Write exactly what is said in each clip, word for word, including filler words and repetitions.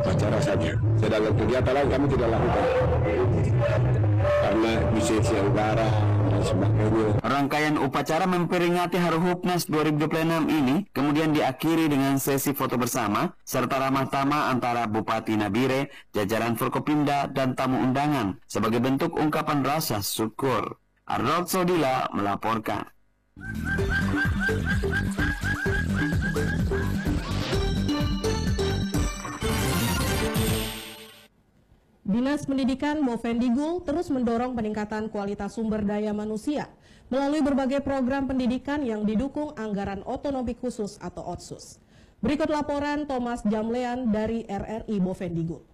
upacara saja. Sedangkan kegiatan lain kami tidak lakukan karena lisensi udara dan sebagainya. Rangkaian upacara memperingati Haruhupnas dua ribu dua puluh enam ini kemudian diakhiri dengan sesi foto bersama serta ramah tamah antara Bupati Nabire, jajaran Forkopimda, dan tamu undangan sebagai bentuk ungkapan rasa syukur. Arnold Sodila melaporkan. Dinas Pendidikan Bovendigul terus mendorong peningkatan kualitas sumber daya manusia melalui berbagai program pendidikan yang didukung anggaran otonomi khusus atau Otsus. Berikut laporan Thomas Jamlean dari R R I Bovendigul.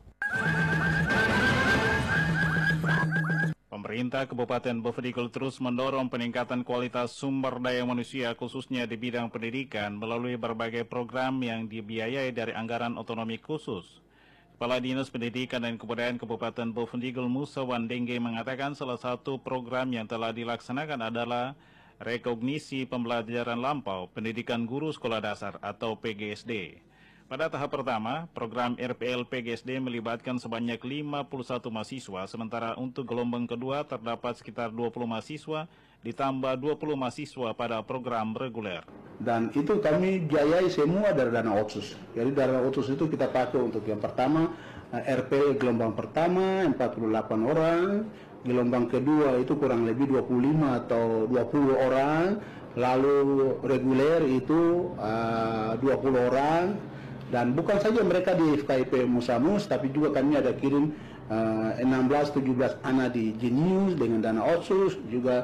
Pemerintah Kabupaten Bovendigul terus mendorong peningkatan kualitas sumber daya manusia khususnya di bidang pendidikan melalui berbagai program yang dibiayai dari anggaran otonomi khusus. Kepala Dinas Pendidikan dan Kebudayaan Kabupaten Bovendigul Musa Wandengge mengatakan salah satu program yang telah dilaksanakan adalah rekognisi pembelajaran lampau pendidikan guru sekolah dasar atau P G S D. Pada tahap pertama, program R P L P G S D melibatkan sebanyak lima puluh satu mahasiswa, sementara untuk gelombang kedua terdapat sekitar dua puluh mahasiswa, ditambah dua puluh mahasiswa pada program reguler. Dan itu kami biayai semua dari dana Otsus. Jadi dana Otsus itu kita pakai untuk yang pertama, R P L gelombang pertama empat puluh delapan orang, gelombang kedua itu kurang lebih dua puluh lima atau dua puluh orang, lalu reguler itu uh, dua puluh orang. Dan bukan saja mereka di F K I P Musamus, tapi juga kami ada kirim uh, enam belas tujuh belas anak di Genius dengan dana Otsus, juga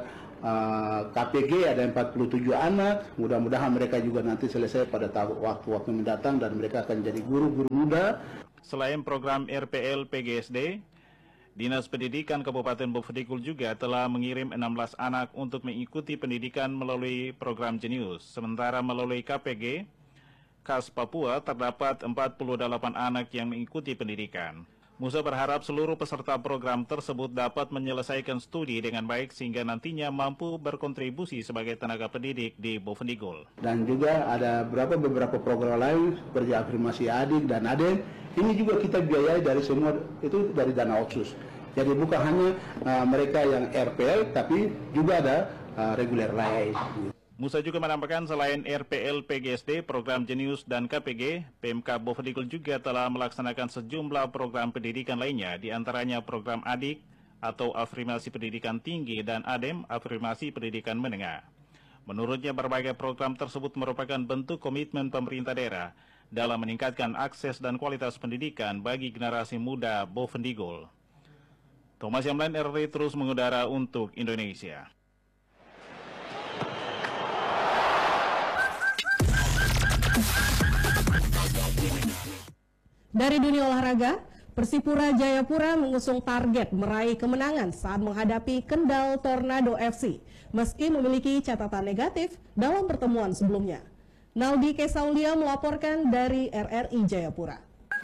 uh, K P G ada empat puluh tujuh anak. Mudah-mudahan mereka juga nanti selesai pada waktu-waktu mendatang dan mereka akan jadi guru-guru muda. Selain program R P L P G S D, Dinas Pendidikan Kabupaten Bovendigul juga telah mengirim enam belas anak untuk mengikuti pendidikan melalui program Genius. Sementara melalui K P G Khas Papua terdapat empat puluh delapan anak yang mengikuti pendidikan. Musa berharap seluruh peserta program tersebut dapat menyelesaikan studi dengan baik sehingga nantinya mampu berkontribusi sebagai tenaga pendidik di Bovendigul. Dan juga ada beberapa beberapa program lain seperti afirmasi adik dan aden. Ini juga kita biayai dari semua itu dari dana Otsus. Jadi bukan hanya uh, mereka yang R P L tapi juga ada uh, reguler lain. Musa juga menambahkan selain R P L P G S D, program Genius dan K P G, P M K Bovendigul juga telah melaksanakan sejumlah program pendidikan lainnya, diantaranya program Adik atau Afirmasi Pendidikan Tinggi dan ADEM, Afirmasi Pendidikan Menengah. Menurutnya berbagai program tersebut merupakan bentuk komitmen pemerintah daerah dalam meningkatkan akses dan kualitas pendidikan bagi generasi muda Bovendigul. Thomas Yamlan, R R I terus mengudara untuk Indonesia. Dari dunia olahraga, Persipura Jayapura mengusung target meraih kemenangan saat menghadapi Kendal Tornado F C, meski memiliki catatan negatif dalam pertemuan sebelumnya. Naldi Kesaulia melaporkan dari R R I Jayapura.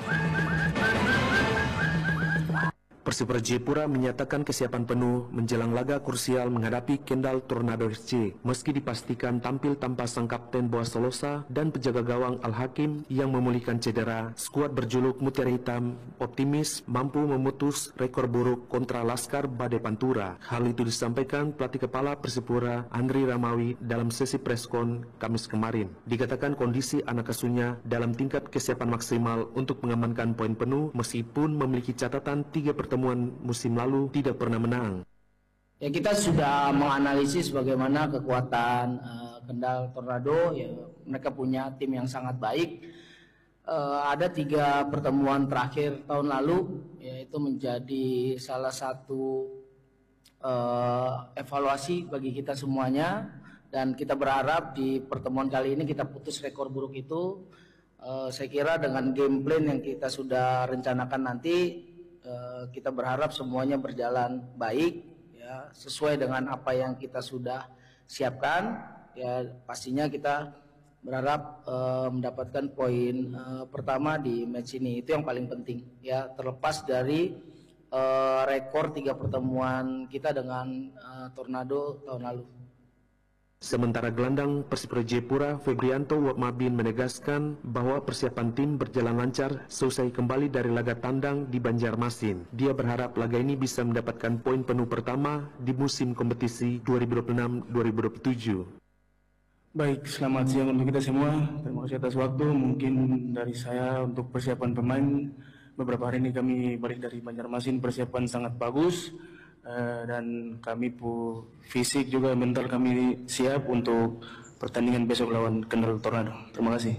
Persipura Jayapura menyatakan kesiapan penuh menjelang laga krusial menghadapi Kendal Tornado F C, meski dipastikan tampil tanpa sang kapten Boas Solosa dan penjaga gawang Al-Hakim yang memulihkan cedera. Skuad berjuluk Mutiara Hitam optimis mampu memutus rekor buruk kontra Laskar Badai Pantura. Hal itu disampaikan pelatih kepala Persipura Andri Ramawi dalam sesi preskon Kamis kemarin. Dikatakan kondisi anak asuhnya dalam tingkat kesiapan maksimal untuk mengamankan poin penuh meskipun memiliki catatan tiga pertemuan pertemuan musim lalu tidak pernah menang. Ya, kita sudah menganalisis bagaimana kekuatan uh, Kendal Tornado. Ya, mereka punya tim yang sangat baik. Uh, ada tiga pertemuan terakhir tahun lalu, yaitu menjadi salah satu uh, evaluasi bagi kita semuanya. Dan kita berharap di pertemuan kali ini kita putus rekor buruk itu. Uh, saya kira dengan game plan yang kita sudah rencanakan nanti, kita berharap semuanya berjalan baik, ya, sesuai dengan apa yang kita sudah siapkan. Ya, pastinya kita berharap uh, mendapatkan poin uh, pertama di match ini, itu yang paling penting. Ya, terlepas dari uh, rekor tiga pertemuan kita dengan uh, Tornado tahun lalu. Sementara gelandang Persipura Jayapura Febrianto Wapmabin menegaskan bahwa persiapan tim berjalan lancar selesai kembali dari laga tandang di Banjarmasin. Dia berharap laga ini bisa mendapatkan poin penuh pertama di musim kompetisi dua ribu dua puluh enam dua ribu dua puluh tujuh. Baik, selamat siang untuk kita semua. Terima kasih atas waktu. Mungkin dari saya untuk persiapan pemain, beberapa hari ini kami balik dari Banjarmasin, persiapan sangat bagus. Uh, dan kami pu fisik juga mental kami siap untuk pertandingan besok lawan Kendal Tornado. Terima kasih.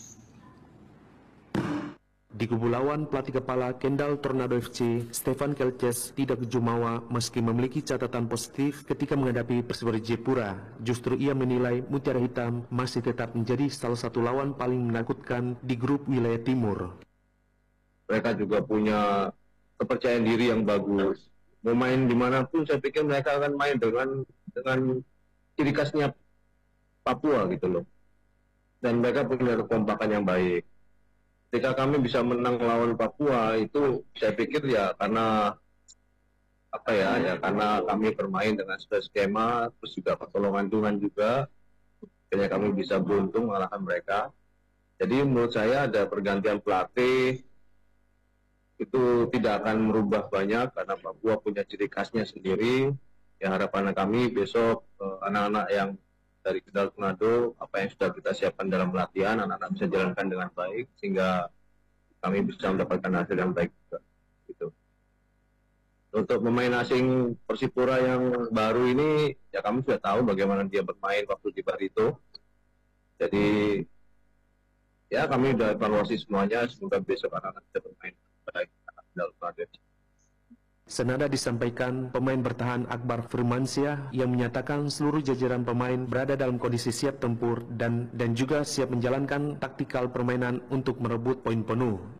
Di kubu lawan, pelatih kepala Kendal Tornado F C, Stefan Kelces, tidak jumawa meski memiliki catatan positif ketika menghadapi Persipura Jayapura. Justru ia menilai Mutiara Hitam masih tetap menjadi salah satu lawan paling menakutkan di grup wilayah timur. Mereka juga punya kepercayaan diri yang bagus. Mau main dimanapun, saya pikir mereka akan main dengan dengan ciri khasnya Papua gitu loh. Dan mereka punya kekompakan yang baik. Ketika kami bisa menang lawan Papua itu, saya pikir ya karena apa ya, ya karena kami bermain dengan sebuah skema, terus juga pertolongan Tuhan juga, akhirnya kami bisa beruntung mengalahkan mereka. Jadi menurut saya ada pergantian pelatih itu tidak akan merubah banyak karena Papua punya ciri khasnya sendiri. Ya harapan kami besok anak-anak eh, yang dari Kendal Tornado, apa yang sudah kita siapkan dalam latihan, anak-anak bisa jalankan dengan baik sehingga kami bisa mendapatkan hasil yang baik juga. Gitu. Untuk pemain asing Persipura yang baru ini, ya kami sudah tahu bagaimana dia bermain waktu di Barito. Jadi ya kami sudah evaluasi semuanya, semoga besok anak-anak bisa bermain baik. Senada disampaikan pemain bertahan Akbar Firmansyah yang menyatakan seluruh jajaran pemain berada dalam kondisi siap tempur dan dan juga siap menjalankan taktikal permainan untuk merebut poin penuh.